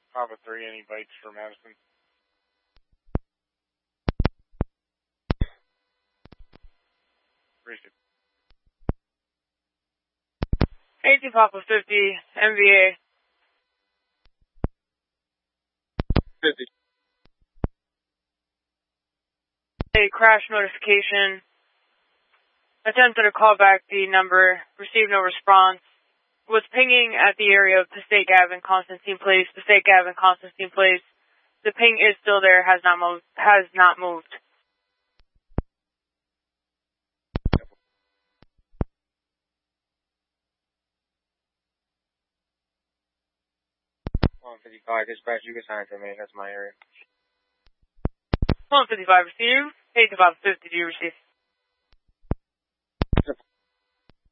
Papa 3, any bites for Madison? Appreciate it. 18 Papa 50, MVA. 50. A crash notification. Attempted to call back the number, received no response. Was pinging at the area of Passaic Ave and Constantine Place. Passaic Ave and Constantine Place. The ping is still there, has not moved. Dispatch, you can sign for me. That's my area. 155 received. 18 Papa 50, do you receive?